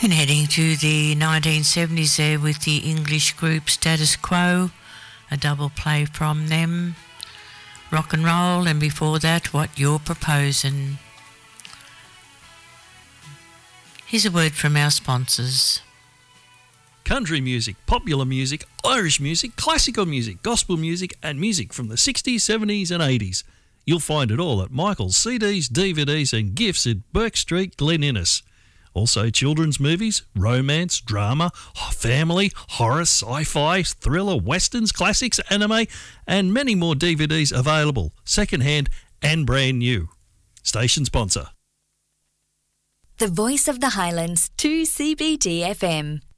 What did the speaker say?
And heading to the 1970s there with the English group Status Quo, a double play from them. Rock and roll, and before that, What You're Proposing. Here's a word from our sponsors. Country music, popular music, Irish music, classical music, gospel music and music from the 60s, 70s and 80s. You'll find it all at Michael's CDs, DVDs and gifts at Burke Street, Glen Innes. Also children's movies, romance, drama, family, horror, sci-fi, thriller, westerns, classics, anime and many more DVDs available, second-hand and brand new. Station sponsor. The Voice of the Highlands, 2CBD FM.